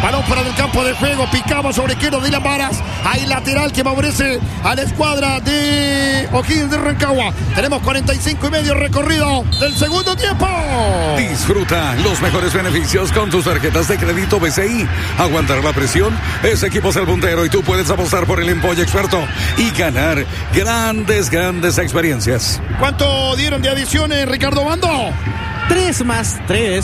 Balón fuera del campo de juego. Picaba sobre izquierdo Dylan Varas. Hay lateral que favorece a la escuadra de O'Higgins de Rancagua. Tenemos 45 y medio recorrido del segundo tiempo. Disfruta los mejores beneficios con tus tarjetas de crédito BCI. Aguantar la presión. Ese equipo es el puntero y tú puedes apostar por el Empolle Experto y ganar grandes experiencias. ¿Cuánto dieron de adiciones, Ricardo Bando? 3 más.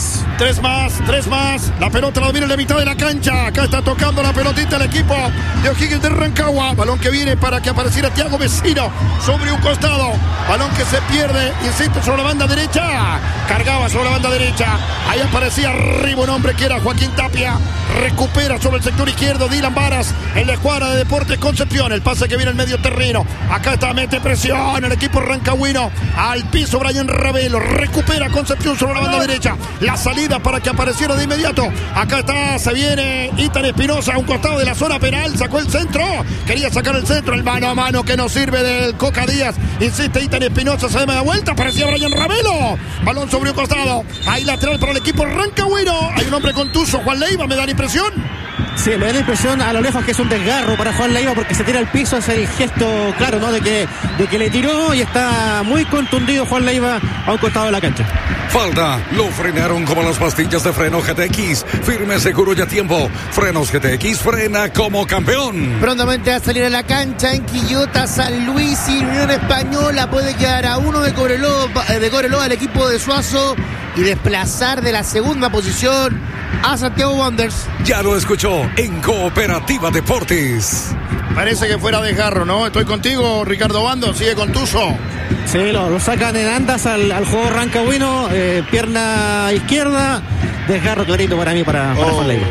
La pelota la domina en la mitad de la cancha. Acá está tocando la pelotita el equipo de O'Higgins de Rancagua. Balón que viene para que apareciera Thiago Vecino sobre un costado. Balón que se pierde, insisto, sobre la banda derecha. Cargaba sobre la banda derecha. Ahí aparecía arriba un hombre que era Joaquín Tapia. Recupera sobre el sector izquierdo Dylan Varas en la escuadra de Deportes Concepción. El pase que viene al medio terreno. Acá está, mete presión el equipo rancagüino. Al piso Brian Ravelo. Recupera Concepción sobre la banda derecha. La salida para que apareciera de inmediato. Acá está, se viene Ethan Espinosa a un costado de la zona penal. Sacó el centro. Quería sacar el centro. El mano a mano que no sirve del Coca Díaz. Insiste Ethan Espinosa. Se da vuelta. Aparecía Brian Ravelo. Balón sobre un costado. Ahí lateral para el equipo rancagüino. Hay un hombre contuso. Juan Leiva, me da la impresión. Sí, me da la impresión a lo lejos que es un desgarro para Juan Leiva porque se tira al piso, hace el gesto claro, ¿no? De que le tiró y está muy contundido Juan Leiva a un costado de la cancha. Falta, lo frenaron como las pastillas de freno GTX. Firme, seguro y a tiempo. Frenos GTX, frena como campeón. Prontamente va a salir a la cancha en Quillota, San Luis y Unión Española. Puede quedar a uno de Cobreloa al equipo de Suazo y desplazar de la segunda posición a Santiago Wanderers. Ya lo escuchó en Cooperativa Deportes. Parece que fuera de jarro, ¿no? Estoy contigo, Ricardo Bando, sigue contuso. Sí, lo sacan en andas al juego rancagüino, pierna izquierda, desgarro clarito para mí, para Juan Leiva.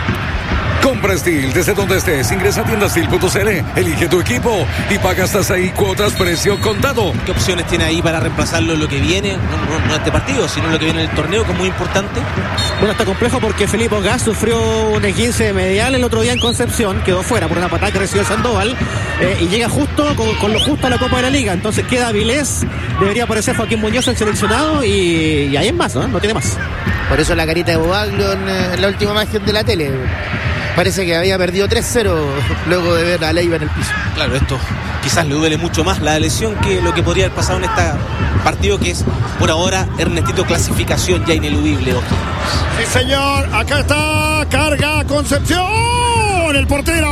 Compra Steel desde donde estés. Ingresa a tiendastil.cl, elige tu equipo y paga hasta 6 cuotas precio contado. ¿Qué opciones tiene ahí para reemplazarlo en lo que viene? No este partido, sino en lo que viene en el torneo, que es muy importante. Bueno, está complejo porque Felipe Gas sufrió un esguince medial el otro día en Concepción, quedó fuera por una patada que recibió Sandoval y llega justo con lo justo a la Copa de la Liga. Entonces queda Avilés, debería aparecer Joaquín Muñoz el seleccionado y ahí es más, ¿no? No tiene más. Por eso la carita de Bobaglio en la última imagen de la tele. Parece que había perdido 3-0 luego de ver a Leiva en el piso. Claro, esto quizás le duele mucho más la lesión que lo que podría haber pasado en este partido, que es por ahora, Ernestito, clasificación ya ineludible. Sí, señor, acá está, carga Concepción, el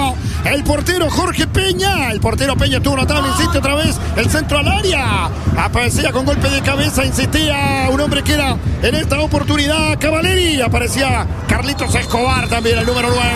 portero Jorge Peña. El portero Peña estuvo notable, insiste otra vez el centro al área. Aparecía con golpe de cabeza, insistía un hombre que era en esta oportunidad Cavaleri. Aparecía Carlitos Escobar también, el número 9.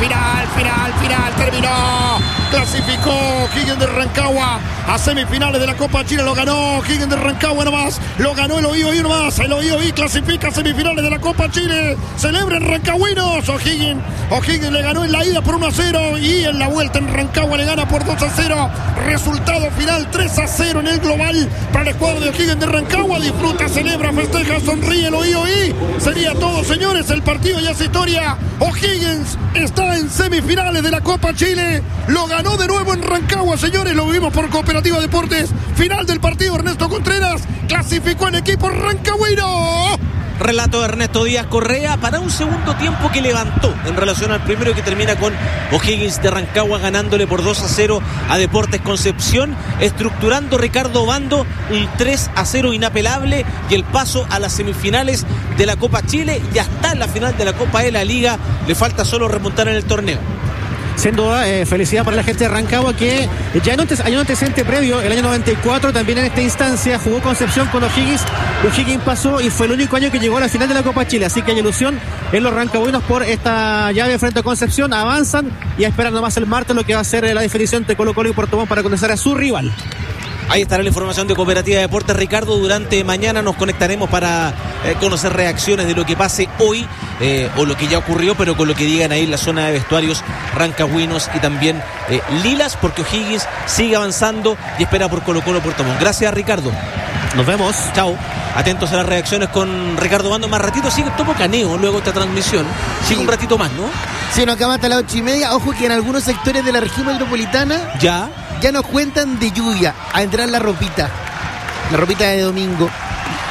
Final, terminó. Clasificó O'Higgins de Rancagua a semifinales de la Copa Chile. Lo ganó O'Higgins de Rancagua nomás. Lo ganó el OI nomás. El OI clasifica a semifinales de la Copa Chile. Celebren rancagüinos. O'Higgins le ganó en la ida por 1-0 y en la vuelta en Rancagua le gana por 2-0. Resultado final 3-0 en el global para el escuadro de O'Higgins de Rancagua. Disfruta, celebra, festeja, sonríe el OI. Sería todo, señores. El partido ya es historia. O'Higgins está en semifinales de la Copa Chile. Lo ganó de nuevo en Rancagua, señores. Lo vimos por Cooperativa Deportes. Final del partido, Ernesto Contreras clasificó el equipo rancagüino. Relato de Ernesto Díaz Correa para un segundo tiempo que levantó en relación al primero, que termina con O'Higgins de Rancagua ganándole por 2-0 a Deportes Concepción, estructurando Ricardo Bando un 3-0 inapelable y el paso a las semifinales de la Copa Chile. Ya está en la final de la Copa de la Liga, le falta solo remontar en el torneo. Sin duda, felicidad para la gente de Rancagua, que ya hay un antecedente previo. El año 94 también en esta instancia jugó Concepción con O'Higgins. O'Higgins pasó y fue el único año que llegó a la final de la Copa Chile, así que hay ilusión en los rancagüinos por esta llave frente a Concepción. Avanzan y esperan nomás el martes lo que va a ser la definición entre Colo-Colo y Puerto Montt para conocer a su rival. Ahí estará la información de Cooperativa Deportes, Ricardo. Durante mañana nos conectaremos para conocer reacciones de lo que pase hoy o lo que ya ocurrió, pero con lo que digan ahí en la zona de vestuarios rancagüinos y también lilas, porque O'Higgins sigue avanzando y espera por Colo-Colo Puerto Montt. Gracias, Ricardo. Nos vemos. Chao. Atentos a las reacciones con Ricardo Bando. Más ratito sigue Topo Caneo luego esta transmisión. Sigue un ratito más, ¿no? Sí, nos acaba hasta las 8:30. Ojo que en algunos sectores de la región metropolitana ya nos cuentan de lluvia. A entrar la ropita de domingo.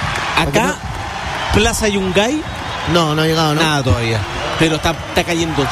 Acá, Plaza Yungay. No ha llegado, ¿no? Nada todavía. Pero está cayendo